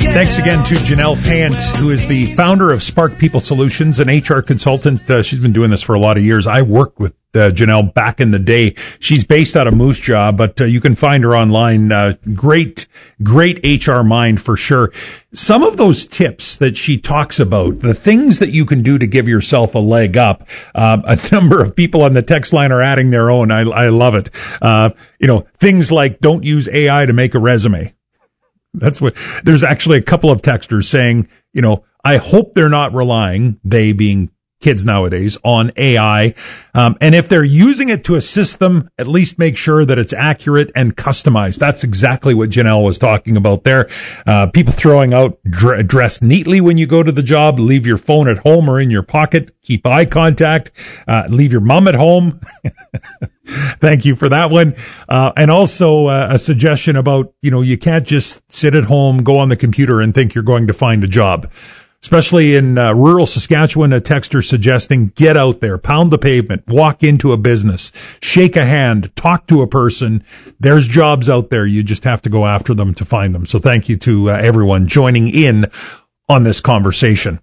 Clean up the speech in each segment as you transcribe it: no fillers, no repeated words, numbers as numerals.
Thanks again to Janelle Pant, who is the founder of Spark People Solutions, an HR consultant. She's been doing this for a lot of years. I worked with Janelle back in the day. She's based out of Moose Jaw, but you can find her online. Great HR mind for sure. Some of those tips that she talks about, the things that you can do to give yourself a leg up, a number of people on the text line are adding their own. I love it. Things like don't use AI to make a resume. That's what, there's actually a couple of texters saying, I hope they're not relying, they being kids nowadays, on AI. And if they're using it to assist them, at least make sure that it's accurate and customized. That's exactly what Janelle was talking about there. People throwing out dress neatly when you go to the job, leave your phone at home or in your pocket, keep eye contact, leave your mom at home. Thank you for that one. And also a suggestion about, you can't just sit at home, go on the computer and think you're going to find a job. Especially in rural Saskatchewan, a texter suggesting get out there, pound the pavement, walk into a business, shake a hand, talk to a person. There's jobs out there. You just have to go after them to find them. So thank you to everyone joining in on this conversation.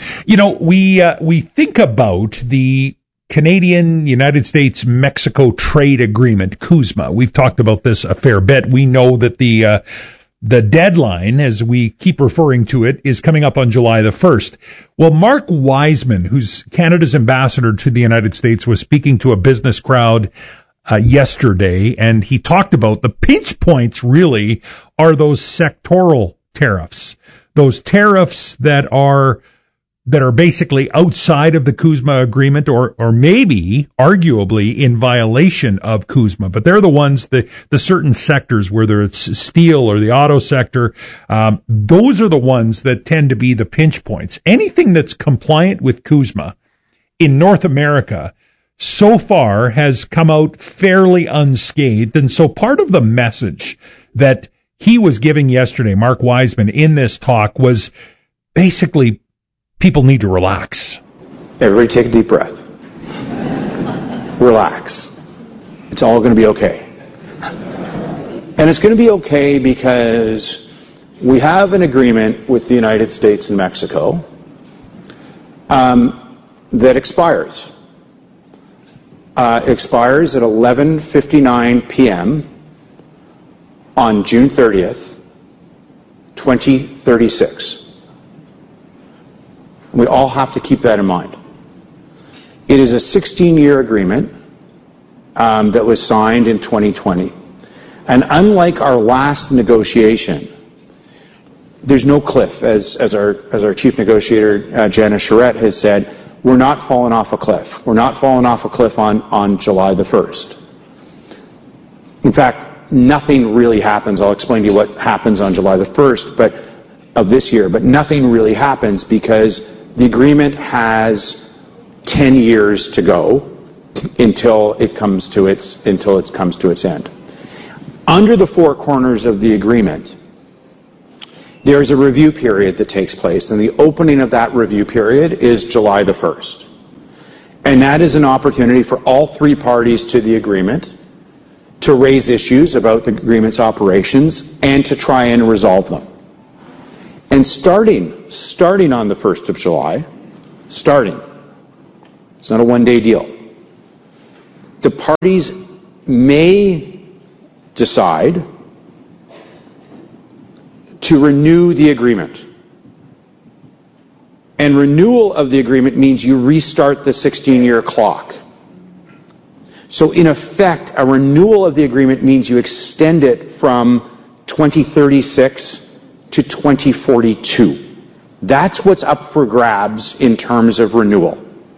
We think about the Canadian, United States, Mexico trade agreement, CUSMA. We've talked about this a fair bit. We know that the deadline, as we keep referring to it, is coming up on July the 1st. Well, Mark Wiseman, who's Canada's ambassador to the United States, was speaking to a business crowd yesterday, and he talked about the pinch points really are those sectoral tariffs, those tariffs that are basically outside of the CUSMA agreement or maybe arguably in violation of CUSMA. But they're the ones, the certain sectors, whether it's steel or the auto sector, those are the ones that tend to be the pinch points. Anything that's compliant with CUSMA in North America so far has come out fairly unscathed. And so part of the message that he was giving yesterday, Mark Wiseman, in this talk was basically people need to relax. Everybody take a deep breath. Relax. It's all going to be okay. And it's going to be okay because we have an agreement with the United States and Mexico that expires. It expires at 11:59 p.m. on June 30th, 2036. We all have to keep that in mind. It is a 16-year agreement that was signed in 2020. And unlike our last negotiation, there's no cliff, as our chief negotiator, Jana Charette, has said. We're not falling off a cliff. We're not falling off a cliff on July the 1st. In fact, nothing really happens. I'll explain to you what happens on July the 1st of this year, but nothing really happens because the agreement has 10 years to go until it comes to its end. Under the four corners of the agreement, there is a review period that takes place, and the opening of that review period is July the 1st. And that is an opportunity for all three parties to the agreement to raise issues about the agreement's operations and to try and resolve them. And starting on the 1st of July, it's not a one-day deal, the parties may decide to renew the agreement. And renewal of the agreement means you restart the 16-year clock. So in effect, a renewal of the agreement means you extend it from 2036 to 2042. That's what's up for grabs in terms of renewal.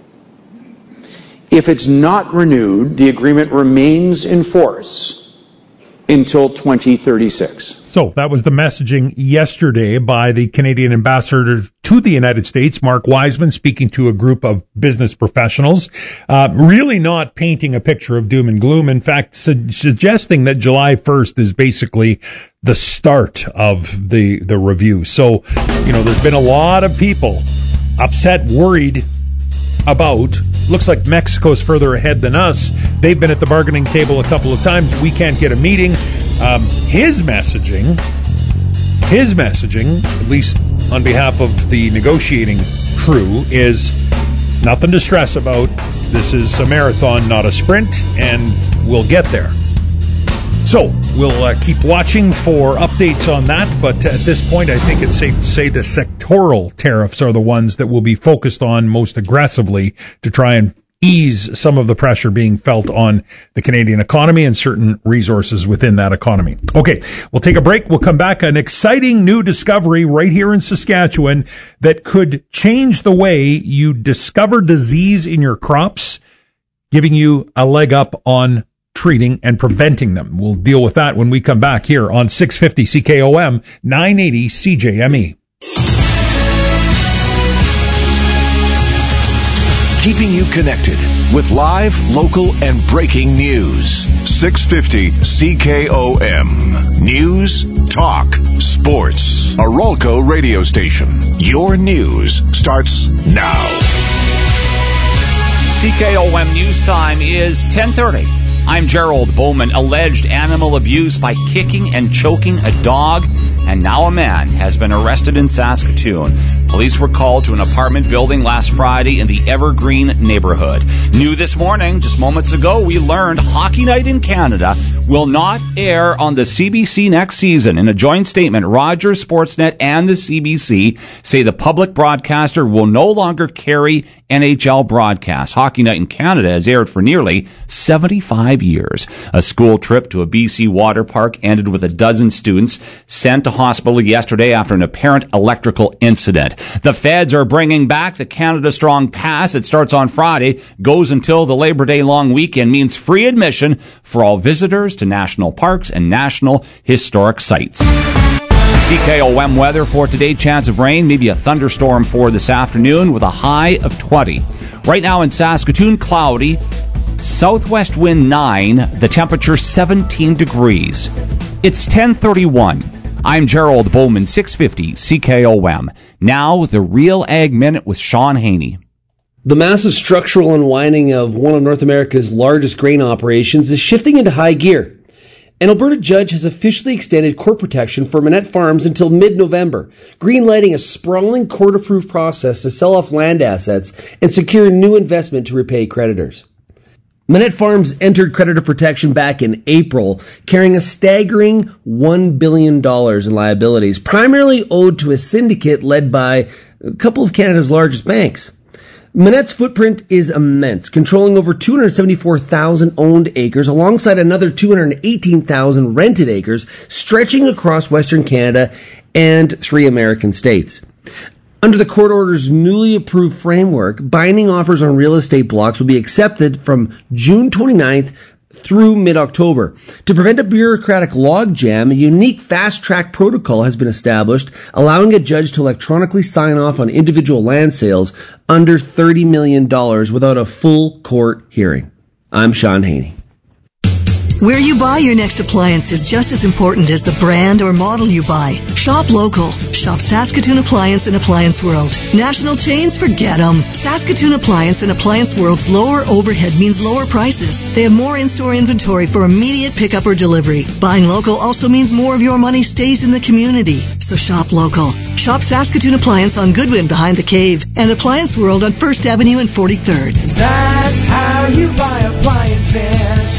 If it's not renewed, the agreement remains in force until 2036. So that was the messaging yesterday by the Canadian ambassador to the United States, Mark Wiseman, speaking to a group of business professionals, really not painting a picture of doom and gloom. In fact, suggesting that July 1st is basically the start of the review. So, there's been a lot of people upset, worried about, looks like Mexico's further ahead than us. They've been at the bargaining table a couple of times. We can't get a meeting. His messaging his messaging, at least on behalf of the negotiating crew, is nothing to stress about. This is a marathon, not a sprint, and we'll get there. So we'll keep watching for updates on that, but at this point I think it's safe to say the sectoral tariffs are the ones that will be focused on most aggressively to try and ease some of the pressure being felt on the Canadian economy and certain resources within that economy. Okay, we'll take a break. We'll come back. An exciting new discovery right here in Saskatchewan that could change the way you discover disease in your crops, giving you a leg up on treating and preventing them. We'll deal with that when we come back here on 650 CKOM, 980 CJME. Keeping you connected with live, local, and breaking news. 650 CKOM. News, talk, sports. Arolco radio station. Your news starts now. CKOM News Time is 10:30. I'm Gerald Bowman. Alleged animal abuse by kicking and choking a dog, and now a man has been arrested in Saskatoon. Police were called to an apartment building last Friday in the Evergreen neighborhood. New this morning, just moments ago, we learned Hockey Night in Canada will not air on the CBC next season. In a joint statement, Rogers, Sportsnet, and the CBC say the public broadcaster will no longer carry NHL broadcasts. Hockey Night in Canada has aired for nearly 75 years. A school trip to a BC water park ended with a dozen students sent to hospital yesterday after an apparent electrical incident. The feds are bringing back the Canada Strong Pass. It starts on Friday, goes until the Labor Day long weekend, means free admission for all visitors to national parks and national historic sites. CKOM weather for today, chance of rain, maybe a thunderstorm for this afternoon with a high of 20. Right now in Saskatoon, cloudy, southwest wind 9, the temperature 17 degrees. It's 10:31. I'm Gerald Bowman, 650 CKOM. Now, the Real Ag Minute with Sean Haney. The massive structural unwinding of one of North America's largest grain operations is shifting into high gear. An Alberta judge has officially extended court protection for Minette Farms until mid-November, greenlighting a sprawling court-approved process to sell off land assets and secure new investment to repay creditors. Minette Farms entered creditor protection back in April, carrying a staggering $1 billion in liabilities, primarily owed to a syndicate led by a couple of Canada's largest banks. Minette's footprint is immense, controlling over 274,000 owned acres alongside another 218,000 rented acres, stretching across Western Canada and 3 American states. Under the court order's newly approved framework, binding offers on real estate blocks will be accepted from June 29th through mid-October. To prevent a bureaucratic logjam, a unique fast-track protocol has been established, allowing a judge to electronically sign off on individual land sales under $30 million without a full court hearing. I'm Sean Haney. Where you buy your next appliance is just as important as the brand or model you buy. Shop local. Shop Saskatoon Appliance and Appliance World. National chains, forget them. Saskatoon Appliance and Appliance World's lower overhead means lower prices. They have more in-store inventory for immediate pickup or delivery. Buying local also means more of your money stays in the community. So shop local. Shop Saskatoon Appliance on Goodwin behind the Cave and Appliance World on 1st Avenue and 43rd. That's how you buy appliances.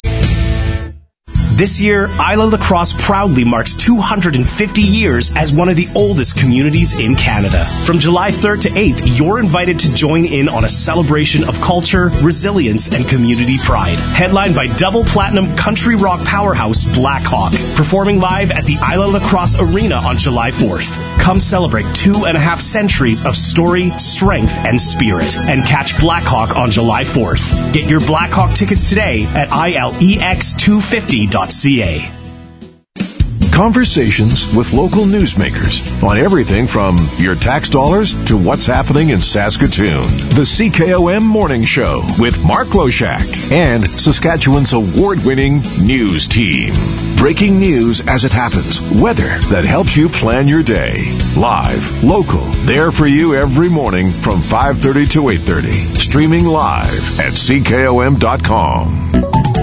This year, Isla Lacrosse proudly marks 250 years as one of the oldest communities in Canada. From July 3rd to 8th, you're invited to join in on a celebration of culture, resilience, and community pride. Headlined by double platinum country rock powerhouse Blackhawk, performing live at the Isla Lacrosse Arena on July 4th. Come celebrate 2.5 centuries of story, strength, and spirit. And catch Blackhawk on July 4th. Get your Blackhawk tickets today at ILEX250.ca. Conversations with local newsmakers on everything from your tax dollars to what's happening in Saskatoon. The CKOM Morning Show with Mark Loshak and Saskatchewan's award-winning news team. Breaking news as it happens. Weather that helps you plan your day. Live, local, there for you every morning from 5:30 to 8:30. Streaming live at CKOM.com.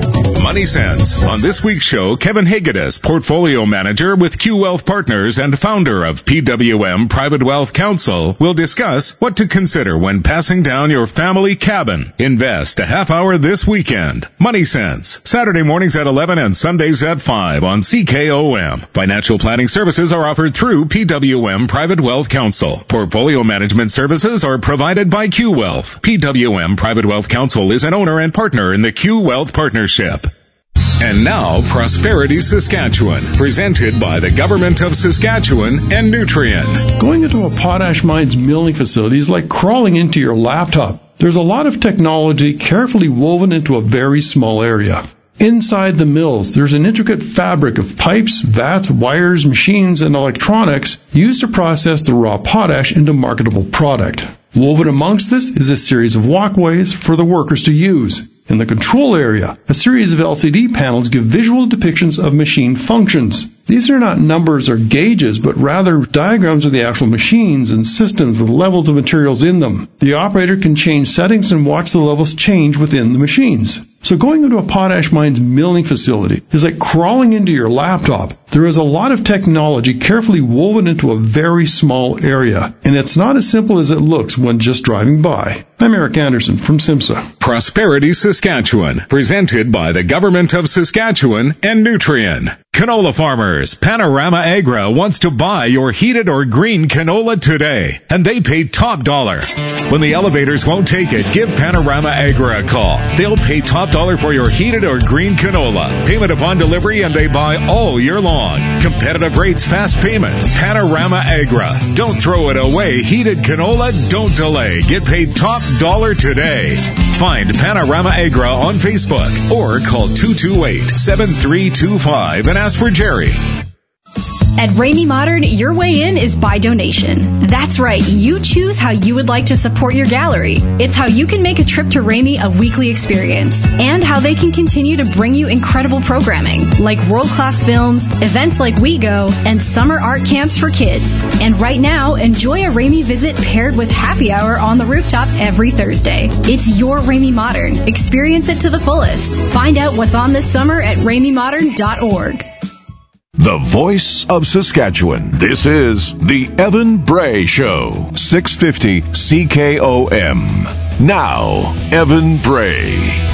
Money Sense. On this week's show, Kevin Hagedis, portfolio manager with Q Wealth Partners and founder of PWM Private Wealth Counsel, will discuss what to consider when passing down your family cabin. Invest a half hour this weekend. Money Sense, Saturday mornings at 11 and Sundays at 5 on CKOM. Financial planning services are offered through PWM Private Wealth Counsel. Portfolio management services are provided by Q Wealth. PWM Private Wealth Counsel is an owner and partner in the Q Wealth Partnership. And now, Prosperity Saskatchewan, presented by the Government of Saskatchewan and Nutrien. Going into a potash mine's milling facility is like crawling into your laptop. There's a lot of technology carefully woven into a very small area. Inside the mills, there's an intricate fabric of pipes, vats, wires, machines, and electronics used to process the raw potash into marketable product. Woven amongst this is a series of walkways for the workers to use. In the control area, a series of LCD panels give visual depictions of machine functions. These are not numbers or gauges, but rather diagrams of the actual machines and systems with levels of materials in them. The operator can change settings and watch the levels change within the machines. So going into a potash mine's milling facility is like crawling into your laptop. There is a lot of technology carefully woven into a very small area, and it's not as simple as it looks when just driving by. I'm Eric Anderson from SIMSA. Prosperity Saskatchewan, presented by the Government of Saskatchewan and Nutrien. Canola farmers, Panorama Agra wants to buy your heated or green canola today, and they pay top dollar. When the elevators won't take it, give Panorama Agra a call. They'll pay top dollar for your heated or green canola. Payment upon delivery, and they buy all year long. Competitive rates, fast payment. Panorama Agra. Don't throw it away. Heated canola, don't delay. Get paid top dollar today. Find Panorama Agra on Facebook or call 228-7325 and ask for Jerry. At Ramey Modern, your way in is by donation. That's right, you choose how you would like to support your gallery. It's how you can make a trip to Ramey a weekly experience, and how they can continue to bring you incredible programming, like world-class films, events like We Go, and summer art camps for kids. And right now, enjoy a Ramey visit paired with happy hour on the rooftop every Thursday. It's your Ramey Modern. Experience it to the fullest. Find out what's on this summer at RameyModern.org. The voice of Saskatchewan. This is the Evan Bray Show. 650 CKOM. Now, Evan Bray.